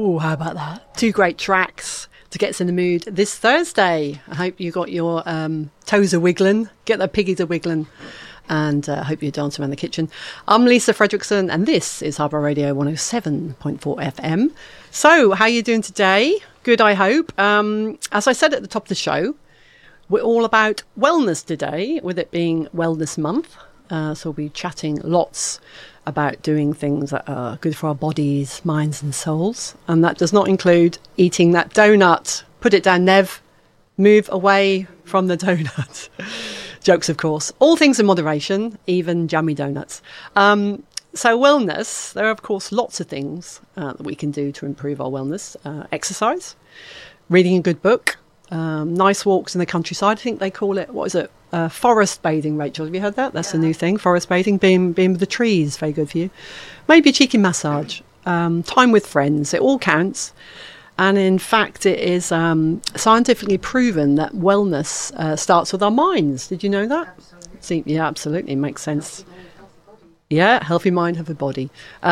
Oh, how about that? Two great tracks to get us in the mood this Thursday. I hope you got your toes a wiggling, get the piggies a wiggling, and I hope you're dancing around the kitchen. I'm Lisa Fredrickson, and this is Harbour Radio 107.4 FM. So, how are you doing today? Good, I hope. As I said at the top of the show, we're all about wellness today, with it being Wellness Month. So we'll be chatting lots about doing things that are good for our bodies, minds and souls. And that does not include eating that donut. Put it down, Nev. Move away from the donut. Jokes, of course. All things in moderation, even jammy donuts. So wellness, there are, of course, lots of things that we can do to improve our wellness. Exercise, reading a good book, nice walks in the countryside. I think they call it, what is it? Forest bathing, Rachel. Have you heard that? That's a new thing. Forest bathing, being with the trees, very good for you. Maybe a cheeky massage, time with friends. It all counts. And in fact, it is scientifically proven that wellness starts with our minds. Did you know that? Absolutely. Yeah, absolutely. Makes sense. Yeah, healthy mind, healthy body.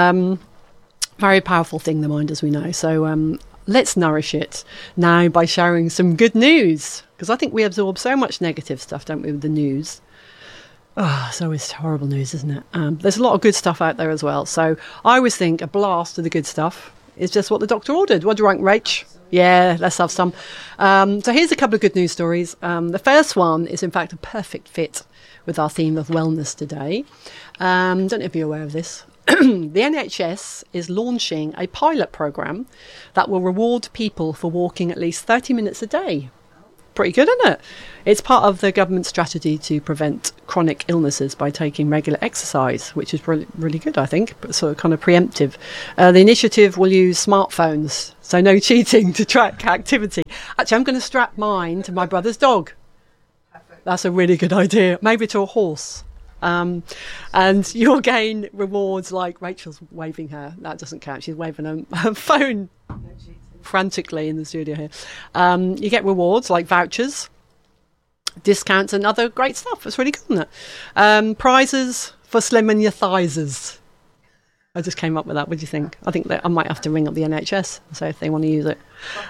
Very powerful thing, the mind, as we know. So let's nourish it now by sharing some good news. Because I think we absorb so much negative stuff, don't we, with the news. Oh, it's always horrible news, isn't it? There's a lot of good stuff out there as well. So I always think a blast of the good stuff is just what the doctor ordered. What do you rank, Rach? Yeah, let's have some. So here's a couple of good news stories. The first one is, in fact, a perfect fit with our theme of wellness today. Don't know if you're aware of this. The NHS is launching a pilot programme that will reward people for walking at least 30 minutes a day. Pretty good, isn't it? It's part of the government strategy to prevent chronic illnesses by taking regular exercise, which is really good, I think, but sort of kind of preemptive. The initiative will use smartphones, so no cheating, to track activity. Actually, I'm going to strap mine to my brother's dog. That's a really good idea. Maybe to a horse. And you'll gain rewards like Rachel's waving her. That doesn't count. She's waving her phone frantically in the studio here. You get rewards like vouchers, discounts and other great stuff. It's really cool, isn't it? Prizes for slimming your thighs. I just came up with that. What do you think? I think that I might have to ring up the NHS and say if they want to use it.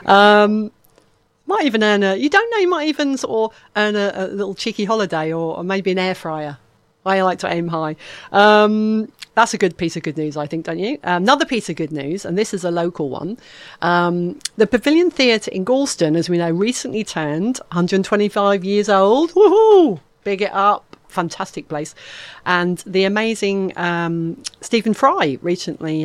Might even earn you don't know, you might even sort of earn a little cheeky holiday or maybe an air fryer. I like to aim high. That's a good piece of good news, I think, don't you? Another piece of good news, and this is a local one. The Pavilion Theatre in Galston, as we know, recently turned 125 years old. Woohoo! Big it up. Fantastic place. And the amazing Stephen Fry recently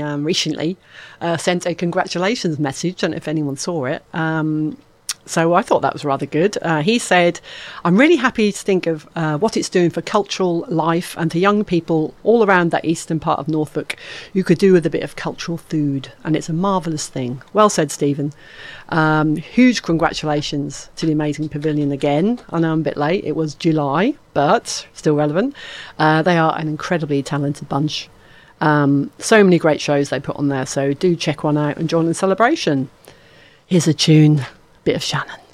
sent a congratulations message. Don't know if anyone saw it. So I thought that was rather good. He said, I'm really happy to think of what it's doing for cultural life and to young people all around that eastern part of Norfolk who could do with a bit of cultural food. And it's a marvellous thing. Well said, Stephen. Huge congratulations to the amazing Pavilion again. I know I'm a bit late. It was July, but still relevant. They are an incredibly talented bunch. So many great shows they put on there. So do check one out and join in the celebration. Here's a tune. Bit of Shannon.